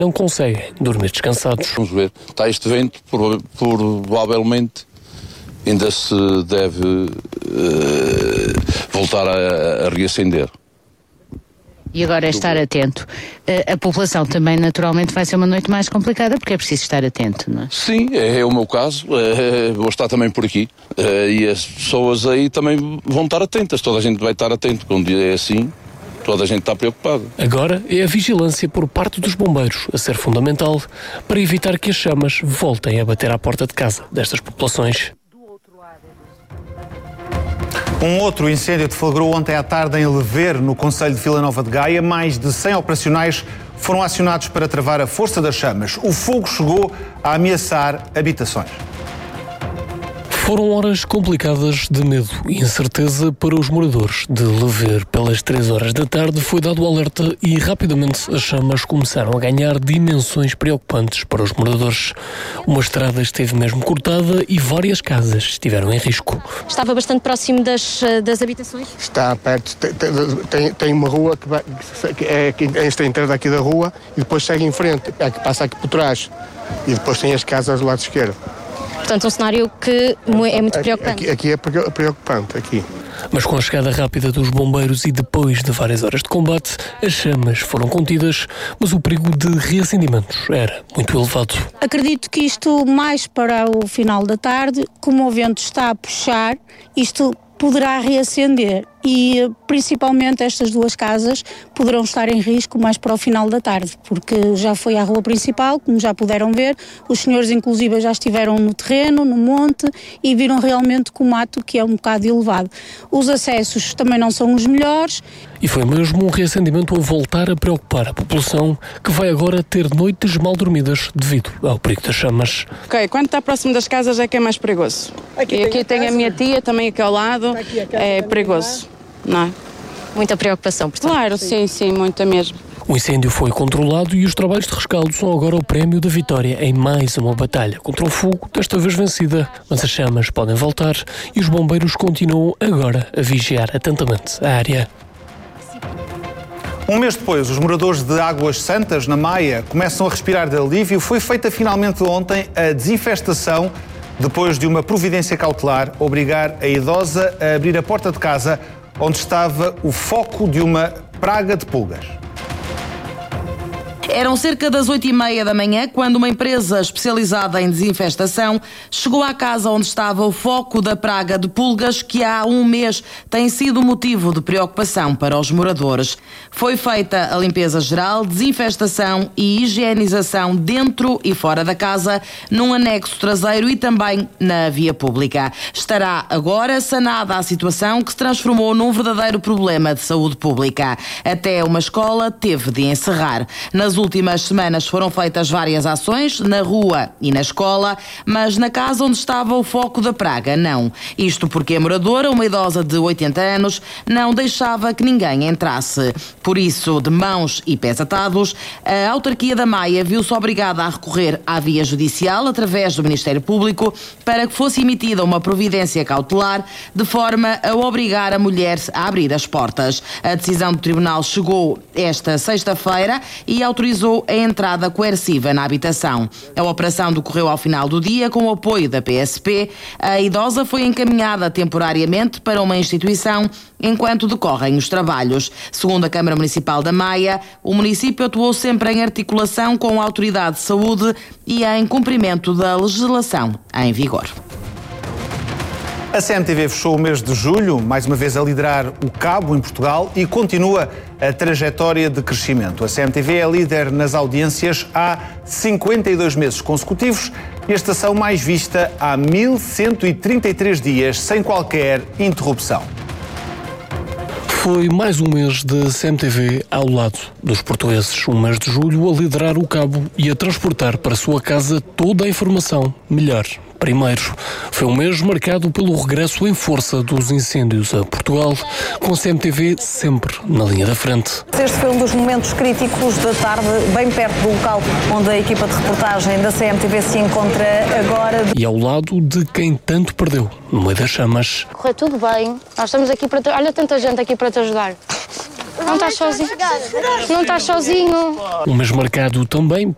não conseguem dormir descansados. Vamos ver, está este vento, provavelmente ainda se deve voltar a reacender. E agora é estar atento. A população também, naturalmente, vai ser uma noite mais complicada porque é preciso estar atento, não é? Sim, é o meu caso. Vou estar também por aqui. E as pessoas aí também vão estar atentas. Toda a gente vai estar atento. Quando um dia é assim, toda a gente está preocupada. Agora é a vigilância por parte dos bombeiros a ser fundamental para evitar que as chamas voltem a bater à porta de casa destas populações. Um outro incêndio deflagrou ontem à tarde em Lever, no concelho de Vila Nova de Gaia. Mais de 100 operacionais foram acionados para travar a força das chamas. O fogo chegou a ameaçar habitações. Foram horas complicadas de medo e incerteza para os moradores de Lever. Pelas 3 horas da tarde foi dado o alerta e rapidamente as chamas começaram a ganhar dimensões preocupantes para os moradores. Uma estrada esteve mesmo cortada e várias casas estiveram em risco. Estava bastante próximo das habitações? Está perto, tem uma rua que é esta entrada aqui da rua e depois segue em frente, que passa aqui por trás e depois tem as casas do lado esquerdo. Portanto, um cenário que é muito preocupante. Aqui é preocupante, aqui. Mas com a chegada rápida dos bombeiros e depois de várias horas de combate, as chamas foram contidas, mas o perigo de reacendimentos era muito elevado. Acredito que isto, mais para o final da tarde, como o vento está a puxar, isto poderá reacender e principalmente estas 2 casas poderão estar em risco mais para o final da tarde, porque já foi à rua principal, como já puderam ver, os senhores inclusive já estiveram no terreno, no monte e viram realmente que o mato que é um bocado elevado. Os acessos também não são os melhores. E foi mesmo um reacendimento a voltar a preocupar a população, que vai agora ter noites mal dormidas devido ao perigo das chamas. Ok, quando está próximo das casas é que é mais perigoso. Aqui tem a minha tia, também aqui ao lado, é perigoso. Não é? Muita preocupação, portanto. Claro, sim, muita mesmo. O incêndio foi controlado e os trabalhos de rescaldo são agora o prémio da vitória em mais uma batalha contra o fogo, desta vez vencida. Mas as chamas podem voltar e os bombeiros continuam agora a vigiar atentamente a área. Um mês depois, os moradores de Águas Santas, na Maia, começam a respirar de alívio. Foi feita finalmente ontem a desinfestação, depois de uma providência cautelar obrigar a idosa a abrir a porta de casa onde estava o foco de uma praga de pulgas. Eram cerca das 8h30 da manhã quando uma empresa especializada em desinfestação chegou à casa onde estava o foco da praga de pulgas que há um mês tem sido motivo de preocupação para os moradores. Foi feita a limpeza geral, desinfestação e higienização dentro e fora da casa, num anexo traseiro e também na via pública. Estará agora sanada a situação que se transformou num verdadeiro problema de saúde pública. Até uma escola teve de encerrar. Nas últimas semanas foram feitas várias ações, na rua e na escola, mas na casa onde estava o foco da praga, não. Isto porque a moradora, uma idosa de 80 anos, não deixava que ninguém entrasse. Por isso, de mãos e pés atados, a autarquia da Maia viu-se obrigada a recorrer à via judicial, através do Ministério Público, para que fosse emitida uma providência cautelar, de forma a obrigar a mulher a abrir as portas. A decisão do tribunal chegou esta sexta-feira e autorizou a entrada coerciva na habitação. A operação decorreu ao final do dia com o apoio da PSP. A idosa foi encaminhada temporariamente para uma instituição enquanto decorrem os trabalhos. Segundo a Câmara Municipal da Maia, o município atuou sempre em articulação com a Autoridade de Saúde e em cumprimento da legislação em vigor. A CMTV fechou o mês de julho, mais uma vez a liderar o cabo em Portugal e continua a trajetória de crescimento. A CMTV é líder nas audiências há 52 meses consecutivos e a estação mais vista há 1133 dias, sem qualquer interrupção. Foi mais um mês de CMTV ao lado dos portugueses. Um mês de julho a liderar o cabo e a transportar para a sua casa toda a informação melhor. Primeiro, foi um mês marcado pelo regresso em força dos incêndios a Portugal, com a CMTV sempre na linha da frente. Este foi um dos momentos críticos da tarde, bem perto do local onde a equipa de reportagem da CMTV se encontra agora. E ao lado de quem tanto perdeu, no meio das chamas. Correu tudo bem, nós estamos aqui para te... Olha, tanta gente aqui para te ajudar. Não estás sozinho. Não estás sozinho. Um mês marcado também